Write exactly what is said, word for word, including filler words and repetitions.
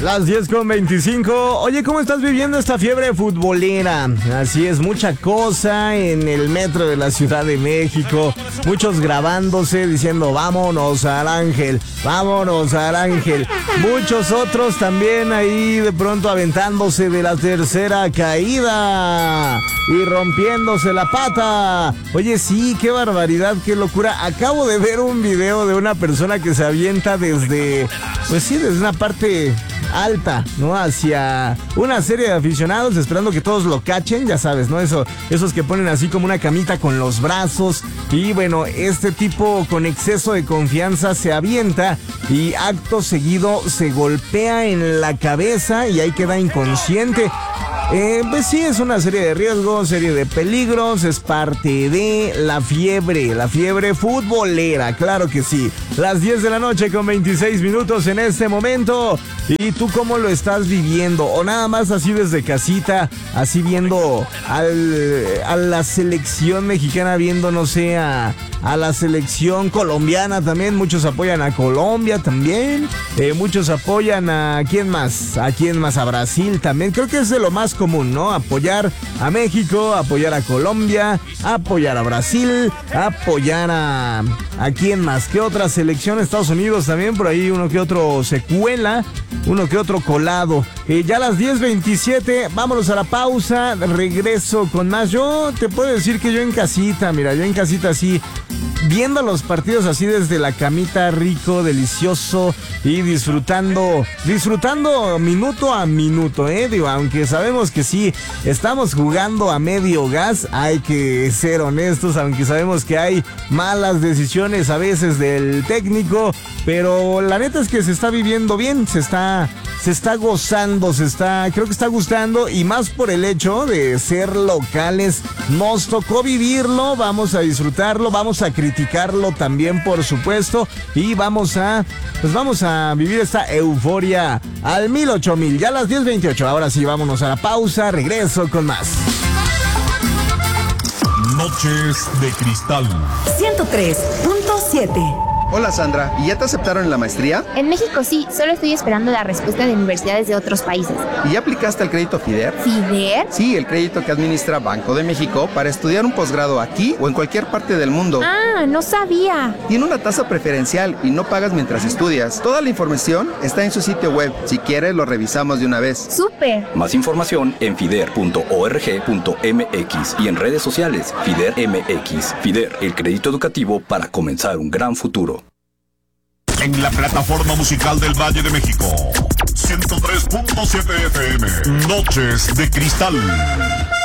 Las diez con veinticinco. Oye, ¿cómo estás viviendo esta fiebre futbolera? Así es, mucha cosa en el metro de la Ciudad de México. Muchos grabándose diciendo vámonos al Ángel, vámonos al Ángel. Muchos otros también ahí de pronto aventándose de la tercera caída y rompiéndose la pata. Oye, sí, qué barbaridad, qué locura. Acabo de ver un video de una persona que se avienta desde, pues sí, desde una parte alta, ¿no? Hacia una serie de aficionados esperando que todos lo cachen, ya sabes, ¿no? Eso, esos que ponen así como una camita con los brazos. Y bueno, este tipo con exceso de confianza se avienta y acto seguido se golpea en la cabeza y ahí queda inconsciente. Eh, pues sí, es una serie de riesgos, serie de peligros, es parte de la fiebre, la fiebre futbolera, claro que sí. Las diez de la noche con veintiséis minutos en este momento. ¿Y tú cómo lo estás viviendo? O nada más así desde casita, así viendo al, a la selección mexicana, viendo, no sé, a, a la selección colombiana también. Muchos apoyan a Colombia también. Eh, muchos apoyan a, ¿quién más? ¿A quién más? A Brasil también. Creo que es de lo más común, ¿no? Apoyar a México, apoyar a Colombia, apoyar a Brasil, apoyar a... ¿A quién más? ¿Qué otra selección? Estados Unidos también, por ahí uno que otro se cuela, uno que otro colado. Eh, ya a las diez veintisiete, vámonos a la pausa, regreso con más. Yo te puedo decir que yo en casita, mira, yo en casita así, viendo los partidos así desde la camita, rico, delicioso y disfrutando, disfrutando minuto a minuto, eh, digo, aunque sabemos que sí, estamos jugando a medio gas, hay que ser honestos, aunque sabemos que hay malas decisiones a veces del técnico, pero la neta es que se está viviendo bien, se está, se está gozando, se está, creo que está gustando, y más por el hecho de ser locales, nos tocó vivirlo, vamos a disfrutarlo, vamos a criticarlo también, por supuesto, y vamos a, pues vamos a vivir esta euforia al mil ocho mil, ya a las diez veintiocho, ahora sí, vámonos a la pausa, regreso con más. Noches de Cristal ciento tres punto siete. Hola Sandra, ¿y ya te aceptaron en la maestría? En México sí, solo estoy esperando la respuesta de universidades de otros países. ¿Y ya aplicaste al crédito FIDER? ¿FIDER? Sí, el crédito que administra Banco de México para estudiar un posgrado aquí o en cualquier parte del mundo. Ah, no sabía. Tiene una tasa preferencial y no pagas mientras estudias. Toda la información está en su sitio web. Si quieres, lo revisamos de una vez. ¡Súper! Más información en fider punto org punto mx y en redes sociales FIDER M X. FIDER, el crédito educativo para comenzar un gran futuro. En la plataforma musical del Valle de México, ciento tres punto siete F M. Noches de Cristal.